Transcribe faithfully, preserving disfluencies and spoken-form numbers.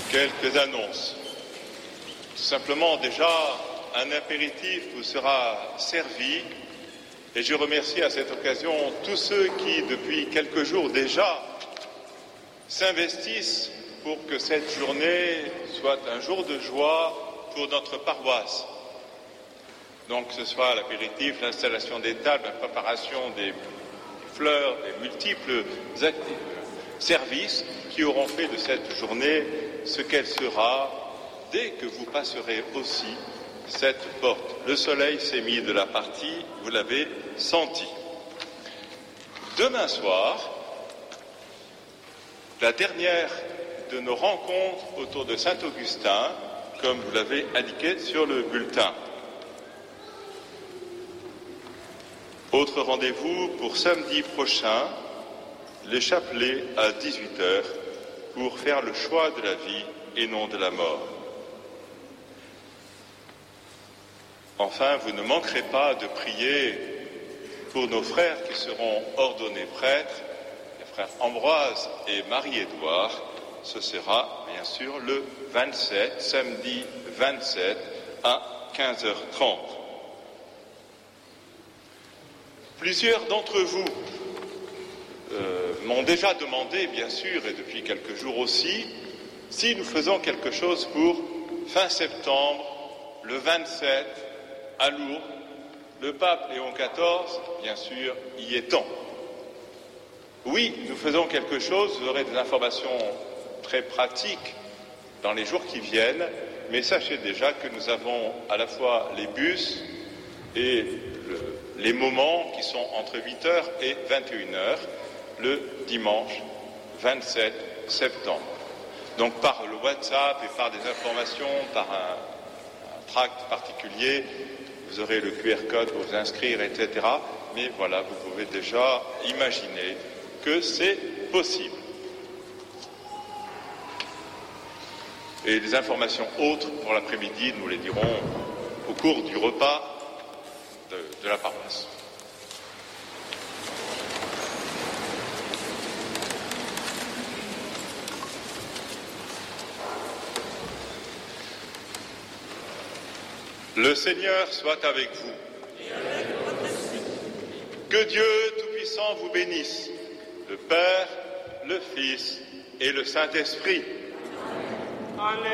quelques annonces. Tout simplement, déjà, un apéritif vous sera servi et je remercie à cette occasion tous ceux qui, depuis quelques jours déjà, s'investissent pour que cette journée soit un jour de joie pour notre paroisse. Donc, que ce soit l'apéritif, l'installation des tables, la préparation des fleurs, des multiples services qui auront fait de cette journée ce qu'elle sera dès que vous passerez aussi cette porte. Le soleil s'est mis de la partie, vous l'avez senti. Demain soir, la dernière de nos rencontres autour de Saint-Augustin, comme vous l'avez indiqué sur le bulletin. Autre rendez-vous pour samedi prochain, les chapelets à dix-huit heures, pour faire le choix de la vie et non de la mort. Enfin, vous ne manquerez pas de prier pour nos frères qui seront ordonnés prêtres, les frères Ambroise et Marie-Édouard. Ce sera bien sûr le vingt-sept, samedi vingt-sept à quinze heures trente. Plusieurs d'entre vous euh, m'ont déjà demandé, bien sûr, et depuis quelques jours aussi, si nous faisons quelque chose pour fin septembre, le vingt-sept, à Lourdes, le pape Léon quatorze, bien sûr, y étant. Oui, nous faisons quelque chose, vous aurez des informations très pratiques dans les jours qui viennent, mais sachez déjà que nous avons à la fois les bus et le, les moments qui sont entre huit heures et vingt et une heures, le dimanche vingt-sept septembre. Donc par le WhatsApp et par des informations, par un, un tract particulier, vous aurez le Q R code pour vous inscrire, et cetera. Mais voilà, vous pouvez déjà imaginer que c'est possible. Et des informations autres pour l'après-midi, nous les dirons au cours du repas de, de la paroisse. Le Seigneur soit avec vous. Et avec votre esprit. Que Dieu Tout-Puissant vous bénisse, le Père, le Fils et le Saint-Esprit. Amen.